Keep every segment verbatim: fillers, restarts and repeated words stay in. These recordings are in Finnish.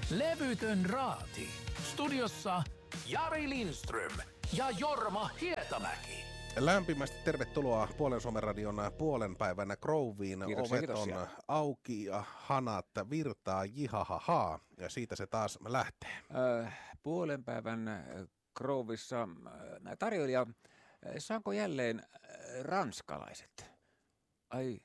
Levytön raati. Studiossa Jari Lindström ja Jorma Hietamäki. Lämpimästi tervetuloa Puolen Suomen radion puolen päivänä Groveen. Kiitoksia, Ovet kiitoksia. on auki ja hanat virtaa jihahaha. Ja siitä se taas lähtee. Äh, puolen päivän äh, Grovessa äh, tarjoilija, äh, saanko jälleen äh, ranskalaiset? Ai,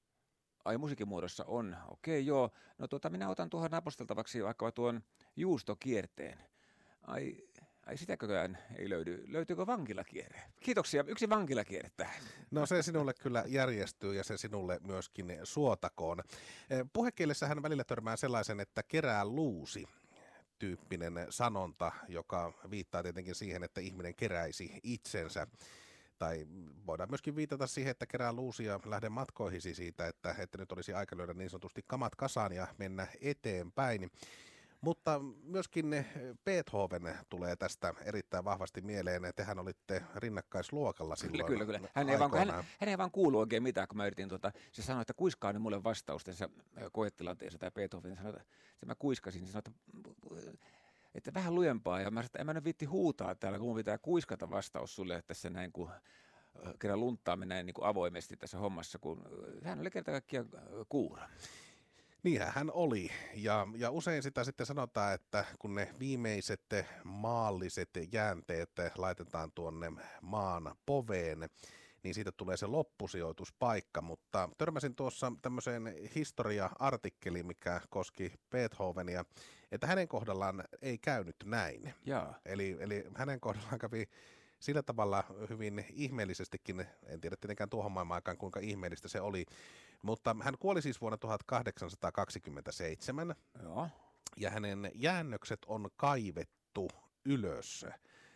ai musiikin muodossa on. Okei, joo. No tuota, minä otan tuohon naposteltavaksi vaikka tuon juustokierteen. Ai, ai sitäkökään ei löydy. Löytyykö vankilakierre? Kiitoksia. Yksi vankilakierre tähän. No se sinulle kyllä järjestyy ja se sinulle myöskin suotakoon. Puhekielessähän välillä törmää sellaisen, että kerää luusi tyyppinen sanonta, joka viittaa tietenkin siihen, että ihminen keräisi itsensä. Tai voidaan myöskin viitata siihen, että kerää luusi ja lähde matkoihisi siitä, että, että nyt olisi aika lyödä niin sanotusti kamat kasaan ja mennä eteenpäin. Mutta myöskin Beethoven tulee tästä erittäin vahvasti mieleen. Tehän olitte rinnakkaisluokalla silloin. Kyllä, kyllä, kyllä. Hän ei, vaan, hän, hän ei vaan kuulu oikein mitään, kun mä yritin, tuota, se sanoi, että kuiskaa nyt mulle vastaustensa koetilanteessa, tai Beethoven sanoi, että mä kuiskasin, niin sanoi, että, että vähän lujempaa, ja mä sanoin, että en mä nyt viitti huutaa täällä, kun mun pitää kuiskata vastaus sulle, että tässä näin, kun kerran lunttaamme näin niin kuin avoimesti tässä hommassa, kun hän oli kerta kaikkiaan kuura. Niinhän hän oli, ja, ja usein sitä sitten sanotaan, että kun ne viimeiset maalliset jäänteet laitetaan tuonne maan poveen, niin siitä tulee se loppusijoituspaikka, mutta törmäsin tuossa tämmöiseen historia-artikkeliin, mikä koski Beethovenia, että hänen kohdallaan ei käynyt näin. Jaa. Eli, eli hänen kohdallaan kävi sillä tavalla hyvin ihmeellisestikin, en tiedä tietenkään tuohon maailman aikaan kuinka ihmeellistä se oli, mutta hän kuoli siis vuonna tuhatkahdeksansataakaksikymmentäseitsemän. Joo. Ja hänen jäännökset on kaivettu ylös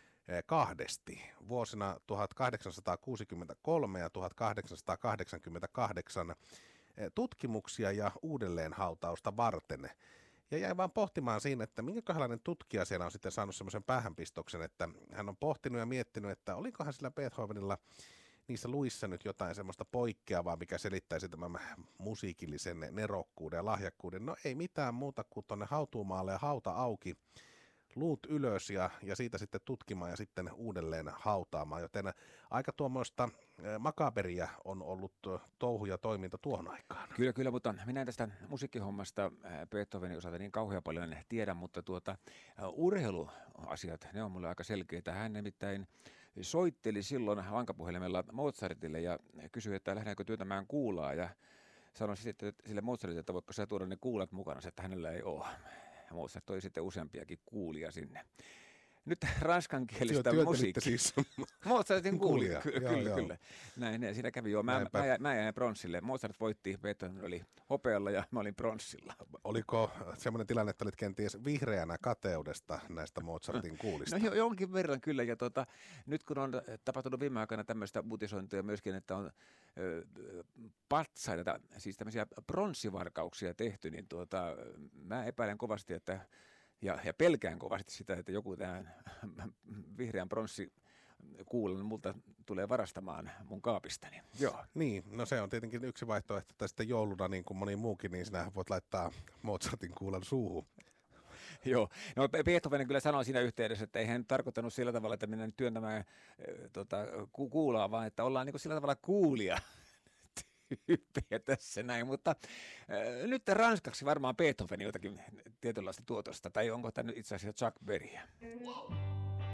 kahdesti vuosina tuhatkahdeksansataakuusikymmentäkolme ja tuhatkahdeksansataakahdeksankymmentäkahdeksan tutkimuksia ja uudelleenhautausta varten. Ja jäin vaan pohtimaan siinä, että minkälainen tutkija siellä on sitten saanut semmoisen päähänpistoksen, että hän on pohtinut ja miettinyt, että olikohan sillä Beethovenilla niissä luissa nyt jotain semmoista poikkeavaa, mikä selittäisi tämän musiikillisen nerokkuuden ja lahjakkuuden. No ei mitään muuta kuin tuonne hautuumaalle ja hauta auki, luut ylös ja, ja siitä sitten tutkimaan ja sitten uudelleen hautaamaan, joten aika tuommoista makaberia on ollut touhu ja toiminta tuohon aikaan. Kyllä, kyllä, mutta minä en tästä musiikkihommasta Beethovenin osalta niin kauhean paljon tiedä, mutta tuota, urheiluasiat, ne on mulle aika selkeitä. Hän nimittäin soitteli silloin vankapuhelimella Mozartille ja kysyi, että lähdetäänkö työtämään kuulaa ja sanoi sitten sille Mozartille, että voitko sä tuoda ne kuulat mukana, että hänellä ei ole. Mozart toi sitten useampiakin kuulia sinne. Nyt ranskankielistä musiikkia. Siis. Mozartin kuulia, kyllä, joo, kyllä, joo. kyllä. Näin, näin, siinä kävi jo. Mä, mä, mä jäin pronssille. Mozart voitti, Beethoven oli hopealla ja mä olin pronssilla. Oliko semmoinen tilanne, että olit kenties vihreänä kateudesta näistä Mozartin kuulista? No jo, jonkin verran kyllä. Ja tuota, nyt kun on tapahtunut viime aikana tämmöistä uutisointia myöskin, että on ö, patsaita, siis tämmöisiä pronssivarkauksia tehty, niin tuota, mä epäilen kovasti, että Ja, ja pelkään kovasti sitä, että joku tämän vihreän pronssikuulan multa tulee varastamaan mun kaapistani. Joo. Niin, no se on tietenkin yksi vaihtoehto, että sitten jouluna niin kuin moni muukin, niin sinä voit laittaa Mozartin kuulan suuhun. Joo, no Beethoven kyllä sanoi siinä yhteydessä, että ei hän tarkoittanut sillä tavalla, että mennään työntämään äh, tota, ku- kuulaa, vaan että ollaan niin kuin sillä tavalla kuulia. Tyyppejä tässä näin, mutta äh, nyt ranskaksi varmaan Beethoven jotakin tietynlaista tuotosta, tai onko tämä nyt itse asiassa Chuck Berryä?